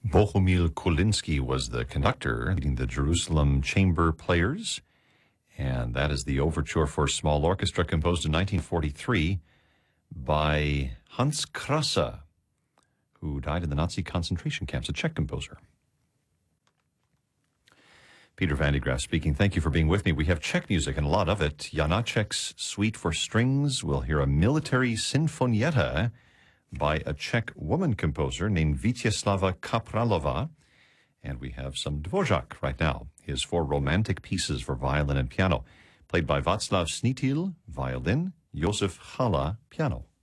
Bohumil Kulinski was the conductor, leading the Jerusalem Chamber Players. And that is the overture for small orchestra composed in 1943 by Hans Krause, who died in the Nazi concentration camps, a Czech composer. Peter Van de Graaff speaking. Thank you for being with me. We have Czech music, and a lot of it. Janáček's Suite for Strings. We'll hear a military sinfonietta by a Czech woman composer named Vítězslava Kapralova. And we have some Dvořák right now. His 4 romantic pieces for violin and piano, played by Václav Snítil, violin, Josef Chala, piano.